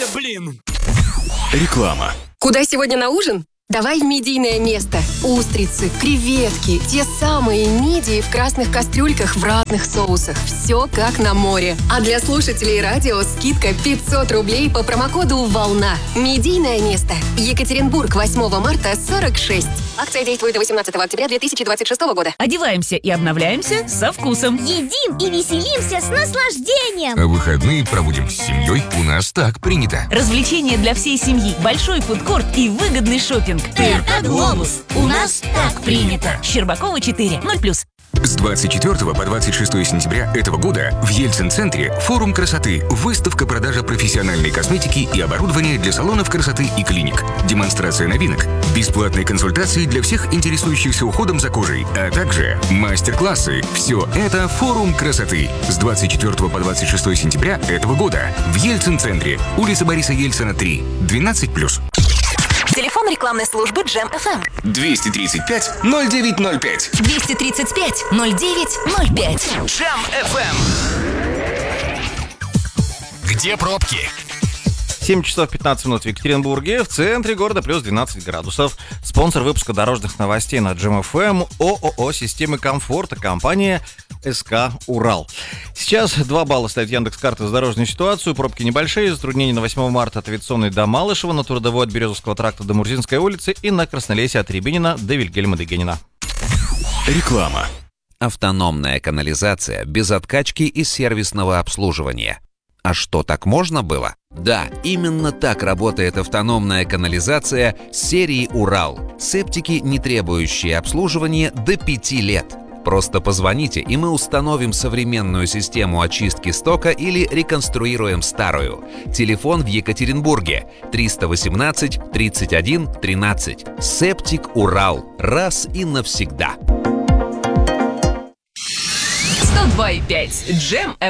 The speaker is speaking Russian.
блин. Реклама. Куда сегодня на ужин? Давай в мидийное место. Устрицы, креветки, те самые мидии в красных кастрюльках в разных соусах. Все как на море. А для слушателей радио скидка 500 рублей по промокоду «Волна». Мидийное место. Екатеринбург, 8 марта, 46. Акция действует до 18 октября 2026 года. Одеваемся и обновляемся со вкусом. Едим и веселимся с наслаждением. А выходные проводим с семьей. У нас так принято. Развлечения для всей семьи, большой фудкорт и выгодный шопинг. ТРК «Глобус». У нас так принято. Щербакова 4, 0+. С 24 по 26 сентября этого года в Ельцин-центре форум красоты, выставка продажа профессиональной косметики и оборудования для салонов красоты и клиник, демонстрация новинок, бесплатные консультации для всех интересующихся уходом за кожей, а также мастер-классы. Все это форум красоты с 24 по 26 сентября этого года в Ельцин-центре, улица Бориса Ельцина 3, 12+. Телефон рекламной службы Джем FM. 235-0905. 235-0905. Джем FM. Где пробки? 7 часов 15 минут в Екатеринбурге, в центре города плюс 12 градусов. Спонсор выпуска дорожных новостей на Джем FM ООО «Системы комфорта», компания СК «Урал». Сейчас 2 балла ставит Яндекс.Карта за дорожную ситуацию. Пробки небольшие, затруднения на 8 марта от авиационной до Малышева, на Трудовой от Березовского тракта до Мурзинской улицы и на Краснолесье от Рябинина до Вильгельма Дегенина. Реклама. Автономная канализация без откачки и сервисного обслуживания. А что, так можно было? Да, именно так работает автономная канализация серии «Урал». Септики, не требующие обслуживания до 5 лет. Просто позвоните, и мы установим современную систему очистки стока или реконструируем старую. Телефон в Екатеринбурге 318 31 13. Септик «Урал». Раз и навсегда. 102,5. Джем